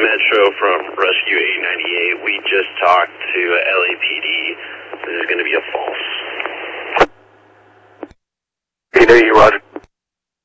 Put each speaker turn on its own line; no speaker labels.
Metro from Rescue 898. We just talked to LAPD